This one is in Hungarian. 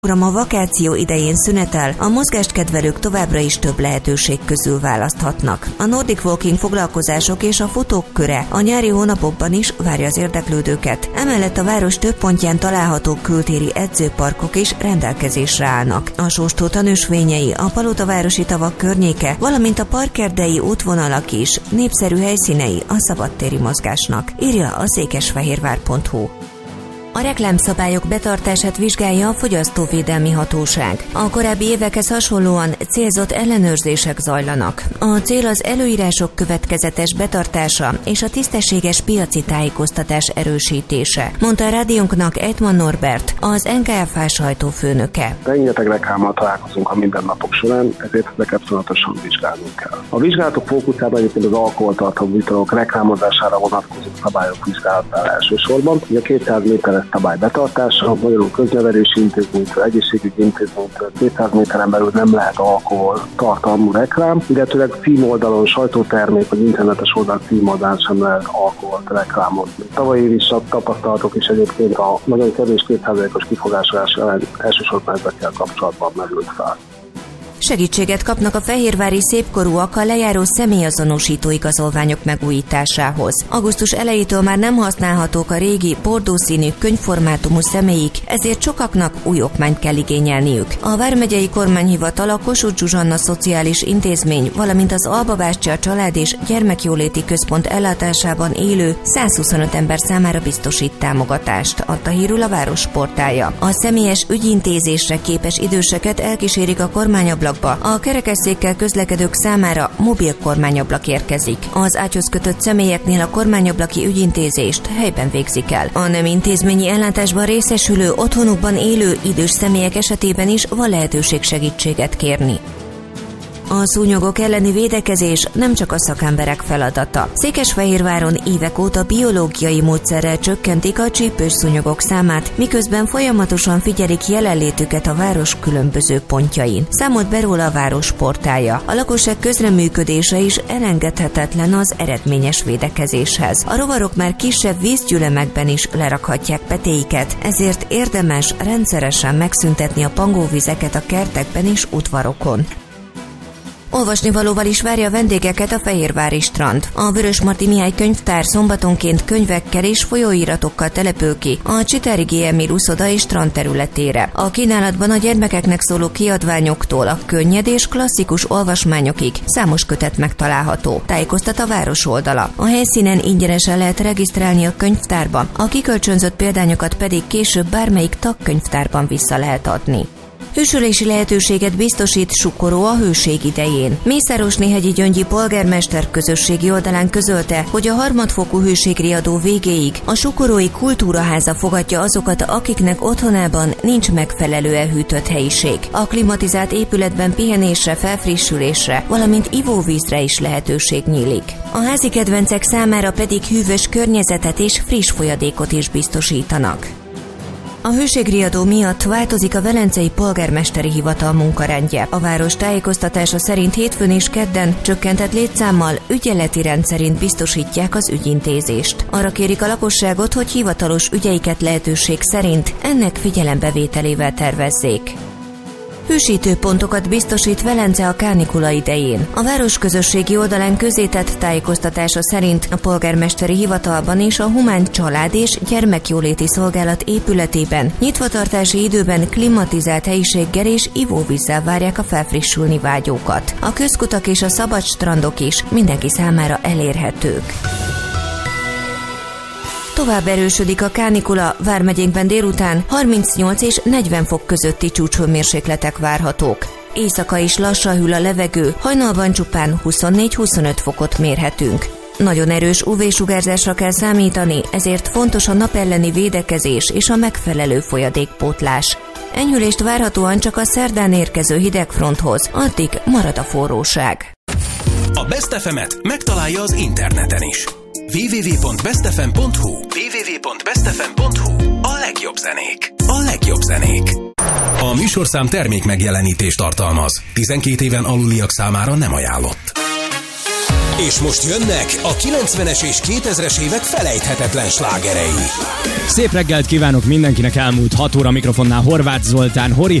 A vakáció idején szünetel, a mozgást kedvelők továbbra is több lehetőség közül választhatnak. A Nordic Walking foglalkozások és a futók köre a nyári hónapokban is várja az érdeklődőket. Emellett a város több pontján található kültéri edzőparkok is rendelkezésre állnak. A Sóstó tanúsvényei, a Palotavárosi tavak környéke, valamint a parkerdei útvonalak is népszerű helyszínei a szabadtéri mozgásnak, írja a székesfehérvár.hu. A reklámszabályok betartását vizsgálja a Fogyasztóvédelmi Hatóság. A korábbi évekhez hasonlóan célzott ellenőrzések zajlanak. A cél az előírások következetes betartása és a tisztességes piaci tájékoztatás erősítése, mondta a rádiónknak Ejtman Norbert, az NKFH sajtófőnöke. Rengeteg reklámmal találkozunk a mindennapok során, ezért ezeket folyamatosan vizsgálnunk kell. A vizsgálatok fókuszában egyébként az alkoholtartalmú italok reklámozására vonatkozó szabályok vizsgálatára elsősorban. Ugye 200 méteres szabály betartása, magyarul köznevelési intézménytől, egészségügyi intézménytől 200 méteren belül nem lehet alkohol tartalmú reklám, illetőleg címoldalon, sajtótermék vagy internetes oldal címoldalán sem lehet alkoholt reklámozni. Tavalyi év is a tapasztalatok is egyébként a nagyon kevés 2%-os kifogásolás ellen elsősorban ezekkel kapcsolatban merült fel. Segítséget kapnak a fehérvári szépkorúak a lejáró személyazonosító igazolványok megújításához. Augusztus elejétől már nem használhatók a régi bordószínű könyvformátumú személyik, ezért sokaknak új okmányt kell igényelniük. A vármegyei kormányhivatal a Kossuth Zsuzsanna Szociális Intézmény, valamint az Alba Bástya Család és Gyermekjóléti Központ ellátásában élő 125 ember számára biztosít támogatást, adta hírül a város portálja. A személyes ügyintézésre képes időseket elkísérik a kormányablak. A kerekesszékkel közlekedők számára mobil kormányablak érkezik. Az ágyhoz kötött személyeknél a kormányablaki ügyintézést helyben végzik el. A nem intézményi ellátásban részesülő, otthonukban élő idős személyek esetében is van lehetőség segítséget kérni. A szúnyogok elleni védekezés nem csak a szakemberek feladata. Székesfehérváron évek óta biológiai módszerrel csökkentik a csípős szúnyogok számát, miközben folyamatosan figyelik jelenlétüket a város különböző pontjain. Számolt be róla a város portálja. A lakosság közreműködése is elengedhetetlen az eredményes védekezéshez. A rovarok már kisebb vízgyülemekben is lerakhatják petéiket, ezért érdemes rendszeresen megszüntetni a pangóvizeket a kertekben és udvarokon. Olvasnivalóval is várja a vendégeket a Fehérvári strand. A Vörösmarty Mihály könyvtár szombatonként könyvekkel és folyóiratokkal települ ki a Csitári G. Emil uszoda és strand területére. A kínálatban a gyermekeknek szóló kiadványoktól a könnyed és klasszikus olvasmányokig számos kötet megtalálható, tájékoztat a város oldala. A helyszínen ingyenesen lehet regisztrálni a könyvtárba, a kikölcsönzött példányokat pedig később bármelyik tagkönyvtárban vissza lehet adni. Hősölési lehetőséget biztosít Sukoró a hőség idején. Mészárosnéhegyi Gyöngyi polgármester közösségi oldalán közölte, hogy a harmadfokú hőségriadó végéig a Sukorói Kultúraháza fogadja azokat, akiknek otthonában nincs megfelelően hűtött helyiség. A klimatizált épületben pihenésre, felfrissülésre, valamint ivóvízre is lehetőség nyílik. A házi kedvencek számára pedig hűvös környezetet és friss folyadékot is biztosítanak. A hőségriadó miatt változik a Velencei Polgármesteri Hivatal munkarendje. A város tájékoztatása szerint hétfőn és kedden csökkentett létszámmal ügyeleti rendszerint biztosítják az ügyintézést. Arra kérik a lakosságot, hogy hivatalos ügyeiket lehetőség szerint ennek figyelembevételével tervezzék. Hősítőpontokat biztosít Velence a kánikula idején. A város közösségi oldalán közzétett tájékoztatása szerint a polgármesteri hivatalban és a Humán Család és Gyermekjóléti Szolgálat épületében nyitvatartási időben klimatizált helyiséggel és ivóvízzel várják a felfrissülni vágyókat. A közkutak és a szabad strandok is mindenki számára elérhetők. Tovább erősödik a kánikula, vármegyénkben délután 38 és 40 fok közötti csúcshőmérsékletek várhatók. Éjszaka is lassan hűl a levegő, hajnalban csupán 24-25 fokot mérhetünk. Nagyon erős UV-sugárzásra kell számítani, ezért fontos a napelleni védekezés és a megfelelő folyadékpótlás. Enyhülést várhatóan csak a szerdán érkező hidegfronthoz, addig marad a forróság. A Best FM-et megtalálja az interneten is. www.bestfm.hu A legjobb zenék. A legjobb zenék. A műsorszám termék megjelenítést tartalmaz. 12 éven aluliak számára nem ajánlott. És most jönnek a 90-es és 2000-es évek felejthetetlen slágerei. Szép reggelt kívánok mindenkinek, elmúlt 6 óra, mikrofonnál Horváth Zoltán, Hori.